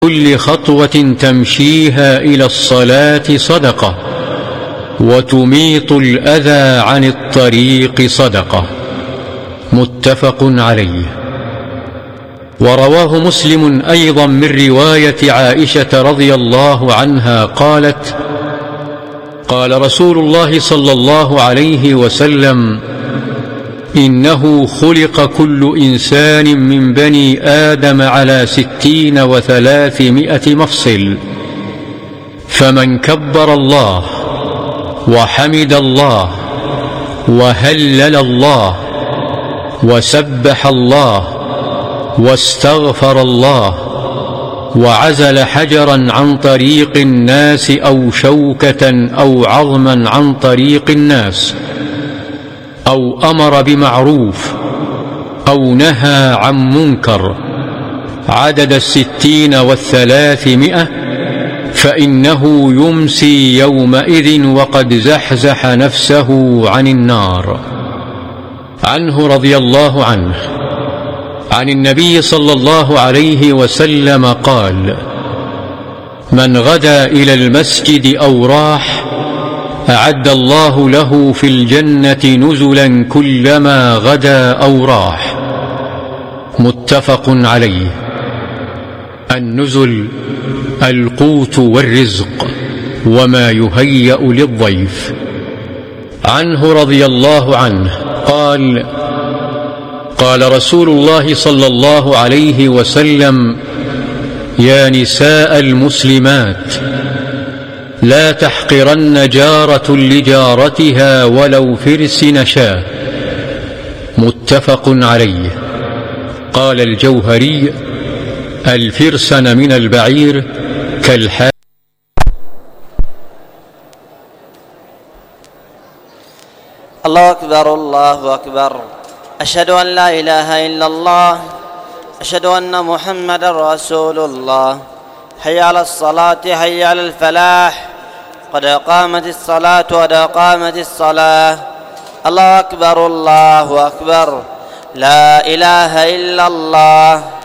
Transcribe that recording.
كل خطوة تمشيها إلى الصلاة صدقة، وتميط الأذى عن الطريق صدقة. متفق عليه. ورواه مسلم أيضا من رواية عائشة رضي الله عنها قالت: قال رسول الله صلى الله عليه وسلم: إنه خلق كل إنسان من بني آدم على 60 و300 مفصل، فمن كبر الله وحمد الله وهلل الله وسبح الله واستغفر الله وعزل حجرا عن طريق الناس أو شوكة أو عظما عن طريق الناس أو أمر بمعروف أو نهى عن منكر عدد 60 و300، فإنه يمسي يومئذ وقد زحزح نفسه عن النار. عنه رضي الله عنه عن النبي صلى الله عليه وسلم قال: من غدا إلى المسجد أو راح أعد الله له في الجنة نزلا كلما غدا أو راح. متفق عليه. النزل القوت والرزق وما يهيأ للضيف. عنه رضي الله عنه قال: قال رسول الله صلى الله عليه وسلم: يا نساء المسلمات، لا تحقرن جارة لجارتها ولو فرس نشاه. متفق عليه. قال الجوهري: الفرسن من البعير كالحال. الله أكبر الله أكبر. أشهد أن لا إله إلا الله، أشهد أن محمد رسول الله. حي على الصلاة حي على الفلاح، قد قامت الصلاة قد قامت الصلاة. الله أكبر الله أكبر. لا إله إلا الله.